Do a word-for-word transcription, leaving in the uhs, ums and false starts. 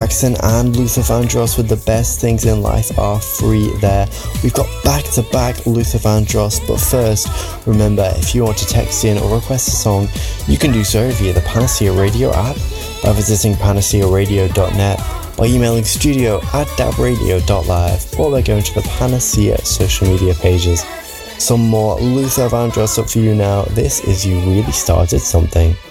Jackson and Luther Vandross with The Best Things in Life are free there. We've got back-to-back Luther Vandross, but first, remember, if you want to text in or request a song, you can do so via the Panacea Radio app, by visiting panacea radio dot net, by emailing studio at dabradio dot live, or by going to the Panacea social media pages. Some more Luther Vandross up for you now. This is You Really Started Something.